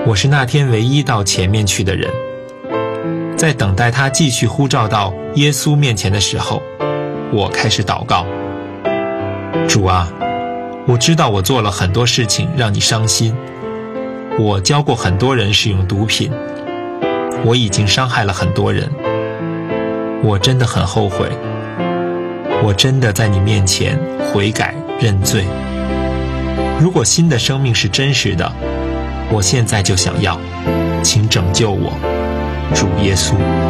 我是那天唯一到前面去的人。在等待他继续呼召到耶稣面前的时候，我开始祷告：主啊，我知道我做了很多事情让你伤心，我教过很多人使用毒品，我已经伤害了很多人，我真的很后悔，我真的在你面前悔改认罪。如果新的生命是真实的，我现在就想要，请拯救我，主耶稣。